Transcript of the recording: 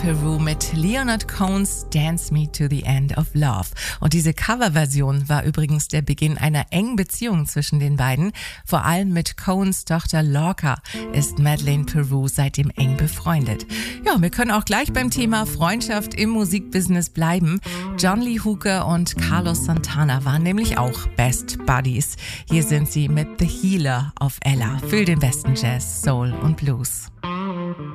Peru mit Leonard Cohen's Dance Me to the End of Love. Und diese Coverversion war übrigens der Beginn einer engen Beziehung zwischen den beiden. Vor allem mit Cohens Tochter Lorca ist Madeleine Peru seitdem eng befreundet. Ja, wir können auch gleich beim Thema Freundschaft im Musikbusiness bleiben. John Lee Hooker und Carlos Santana waren nämlich auch Best Buddies. Hier sind sie mit The Healer auf Ella für den besten Jazz, Soul und Blues.